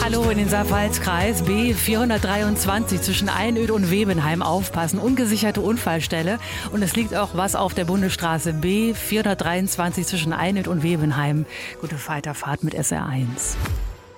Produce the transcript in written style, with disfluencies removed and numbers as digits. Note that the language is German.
Hallo in den Saarpfalz-Kreis B 423 zwischen Einöd und Webenheim aufpassen. Ungesicherte Unfallstelle. Und es liegt auch was auf der Bundesstraße B 423 zwischen Einöd und Webenheim. Gute Weiterfahrt mit SR1.